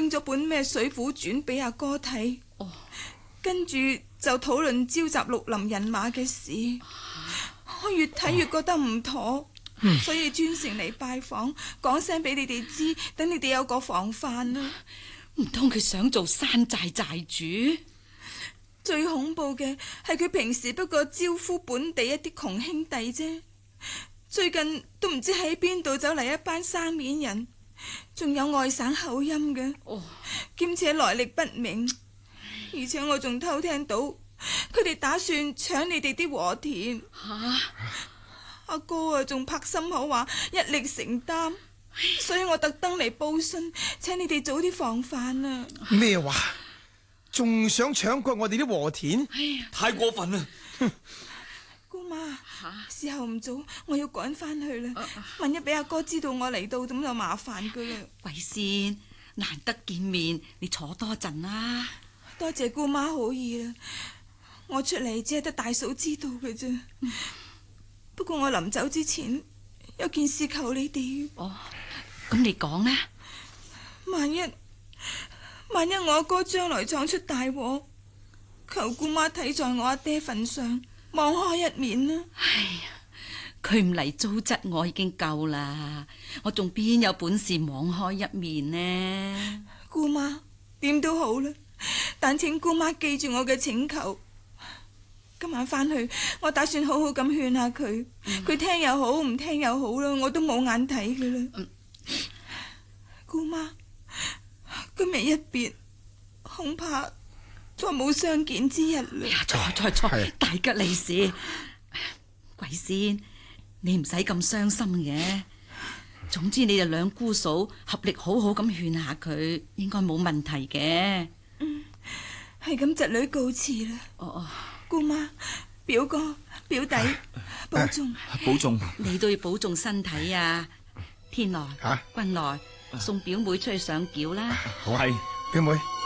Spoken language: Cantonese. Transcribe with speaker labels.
Speaker 1: 拎咗本咩《水滸傳》俾阿哥睇，跟住就討論召集綠林人馬嘅事。我越睇越覺得唔妥，所以專程嚟拜訪，講聲俾你哋知，等你哋有個防範啊。
Speaker 2: 唔通佢想做山寨寨主？
Speaker 1: 最恐怖嘅係佢平時不過招呼本地一啲窮兄弟啫，最近都唔知喺邊度走嚟一班生面人，仲有外省口音嘅，兼且來歷不明，而且我仲偷聽到佢哋打算搶你哋啲禾田。阿哥啊，仲拍心口話一力承擔，所以我特登嚟報信，請你哋早啲防範啊！
Speaker 3: 咩話？仲想搶過我哋啲禾田？
Speaker 4: 太過分啦！
Speaker 1: 姑媽，時候唔早，我要趕翻去啦。萬一俾阿哥知道我嚟到，咁就麻煩噶啦。
Speaker 2: 貴仙，難得見面，你坐多陣啦。
Speaker 1: 多謝姑媽好意啦，我出嚟只係得大嫂知道嘅啫。不過我臨走之前有件事求你哋。
Speaker 2: 咁你講啦。
Speaker 1: 萬一我阿哥將來闖出大禍，求姑媽睇在我阿爹份上，網開一面啦。
Speaker 2: 佢唔嚟糟質我已經夠啦，我仲邊有本事網開一面呢？
Speaker 1: 姑媽點都好啦，但請姑媽記住我嘅請求。今晚翻去，我打算好好咁勸下佢，佢聽又好，唔聽又好啦，我都冇眼睇噶啦。姑媽，今日一別，恐怕再冇相見之日啦。
Speaker 2: 錯，大吉利是。貴仙，你唔使咁傷心嘅。總之你哋兩姑嫂合力好好咁勸下佢，應該冇問題嘅。
Speaker 1: 係咁，侄女告辭啦。姑媽、表哥、表弟，保重。
Speaker 4: 保重。
Speaker 2: 你都要保重身體啊！天來、君來，送表妹出去上轎啦。
Speaker 3: 好係，表妹。